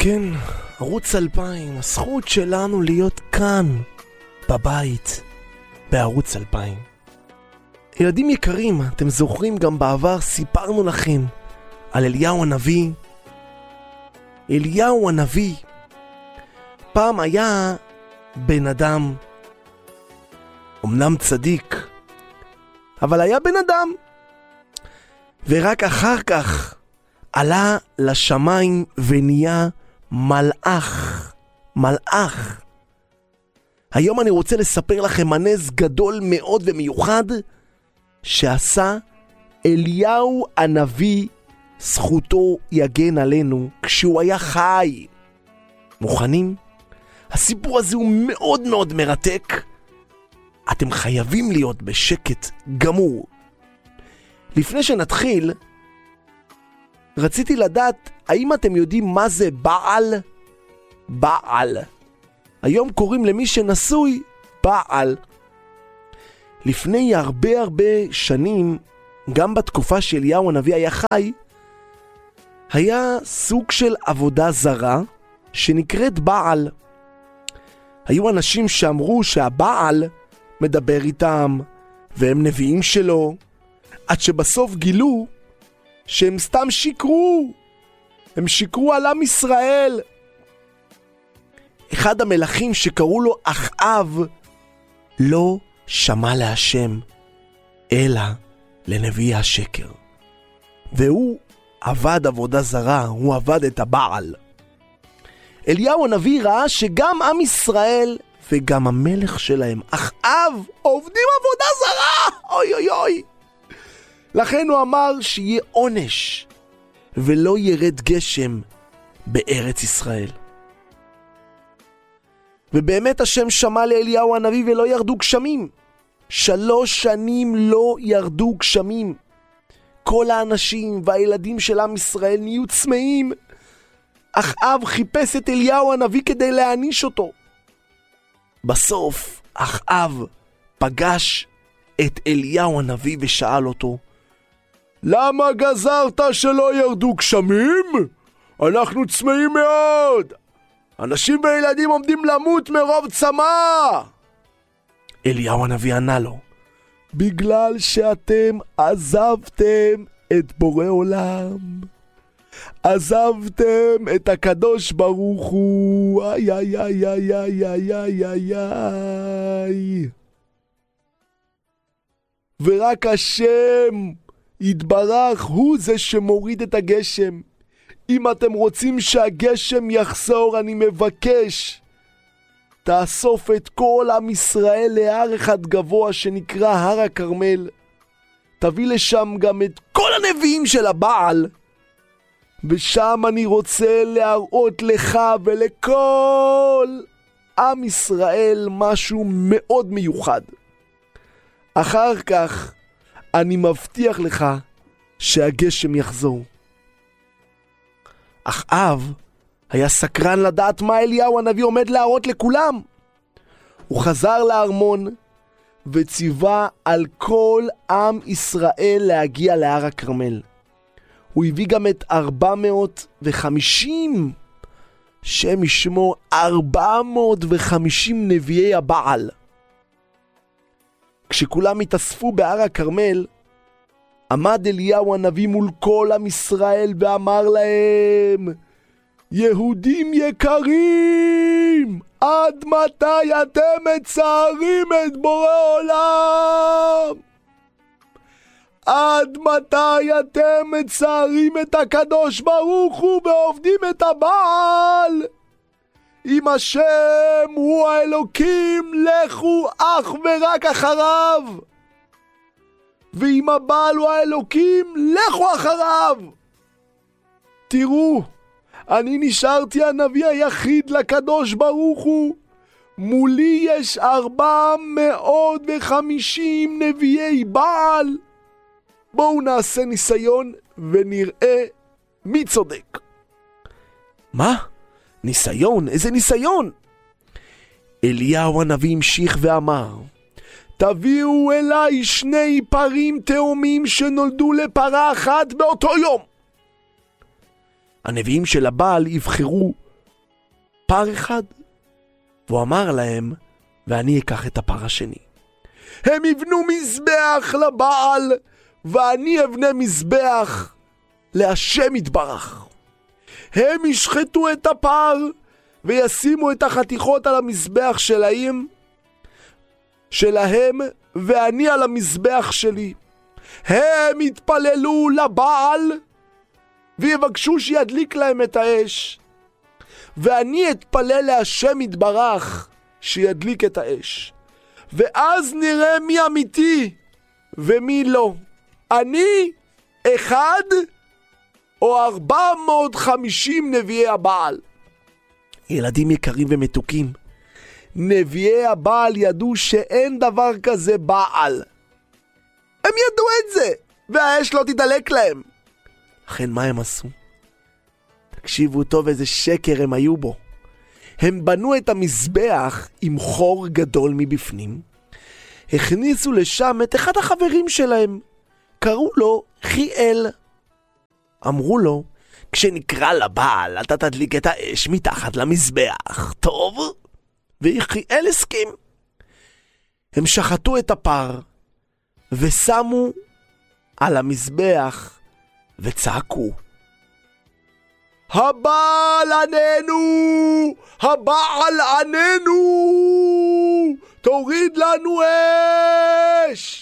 כן, ערוץ 2000, הזכות שלנו להיות כאן, בבית, בערוץ 2000. ילדים יקרים, אתם זוכרים גם בעבר סיפרנו לכם על אליהו הנביא. אליהו הנביא פעם היה בן אדם, אמנם צדיק, אבל היה בן אדם, ורק אחר כך עלה לשמיים ונהיה מלאך. היום אני רוצה לספר לכם הנס גדול מאוד ומיוחד שעשה אליהו הנביא, זכותו יגן עלינו, כשהוא היה חי. מוכנים? הסיפור הזה הוא מאוד מאוד מרתק. אתם חייבים להיות בשקט גמור. לפני שנתחיל, רציתי לדעת, האם אתם יודעים מה זה בעל? בעל. היום קוראים למי שנשוי בעל. לפני הרבה שנים, גם בתקופה שאליהו הנביא היה חי, היה סוג של עבודה זרה שנקראת בעל. היו אנשים שאמרו שהבעל מדבר איתם והם נביאים שלו, עד שבסוף גילו שהם סתם שיקרו. הם שיקרו על עם ישראל. אחד המלכים שקראו לו אחאב לא שמע להשם אלא לנביא השקר, והוא עבד עבודה זרה, הוא עבד את הבעל. אליהו הנביא ראה שגם עם ישראל וגם המלך שלהם אחאב עובדים עבודה זרה. אוי אוי אוי. לכן הוא אמר שיהיה עונש ולא ירד גשם בארץ ישראל. ובאמת השם שמע לאליהו הנביא ולא ירדו גשמים. 3 שנים לא ירדו גשמים. כל האנשים והילדים של עם ישראל נהיו צמאים. אחאב חיפש את אליהו הנביא כדי להעניש אותו. בסוף אחאב פגש את אליהו הנביא ושאל אותו, למה גזרת שלא ירדו גשמים? אנחנו צמאים מאוד. אנשים וילדים עומדים למות מרוב צמא. אליהו הנביא ענה לו, בגלל שאתם עזבתם את בורא עולם. עזבתם את הקדוש ברוך הוא. איי איי איי איי איי איי איי איי. ורק השם יתברך הוא זה שמוריד את הגשם. אם אתם רוצים שהגשם יחזור, אני מבקש, תאסוף את כל עם ישראל להר אחד גבוה שנקרא הר הכרמל. תביא לשם גם את כל הנביאים של הבעל, ושם אני רוצה להראות לך ולכל עם ישראל משהו מאוד מיוחד. אחר כך אני מבטיח לך שהגשם יחזור. אחאב היה סקרן לדעת מה אליהו הנביא עומד להראות לכולם. הוא חזר לארמון וציווה על כל עם ישראל להגיע להר הכרמל. הוא הביא גם את 450, שם ישמו, 450 נביאי הבעל. כשכולם התאספו בהר הכרמל, עמד אליהו הנביא מול כל עם ישראל ואמר להם, יהודים יקרים, עד מתי אתם מצערים את בורא עולם? עד מתי אתם מצערים את הקדוש ברוך הוא ועובדים את הבעל? אם השם הוא האלוקים, לכו אך ורק אחריו. ואם הבעל הוא האלוקים, לכו אחריו. תראו, אני נשארתי הנביא היחיד לקדוש ברוך הוא. מולי יש 450 נביאי בעל. בואו נעשה ניסיון ונראה מי צודק. מה? ניסיון? איזה ניסיון? אליהו הנביא המשיך ואמר, תביאו אליי 2 פרים תאומים שנולדו לפרה אחת באותו יום. הנביאים של הבעל יבחרו פר אחד. והוא אמר להם, ואני אקח את הפר השני. הם יבנו מזבח לבעל, ואני אבנה מזבח להשם יתברך. הם ישחטו את הפר, וישימו את החתיכות על המזבח שלהם, ואני על המזבח שלי. הם יתפללו לבעל, ויבקשו שידליק להם את האש. ואני אתפלל להשם יתברך, שידליק את האש. ואז נראה מי אמיתי, ומי לא. אני אחד, או 450 נביאי הבעל. ילדים יקרים ומתוקים, נביאי הבעל ידעו שאין דבר כזה בעל. הם ידעו את זה, והאש לא תדלק להם. לכן מה הם עשו? תקשיבו טוב איזה שקר הם היו בו. הם בנו את המזבח עם חור גדול מבפנים, הכניסו לשם את אחד החברים שלהם, קראו לו חיאל. אמרו לו, כשנקרא לבעל אתה תדליק את האש מתחת למזבח, טוב? ויחיאל הסכים. הם שחטו את הפר ושמו על המזבח וצעקו, הבעל עננו! הבעל עננו! תוריד לנו אש!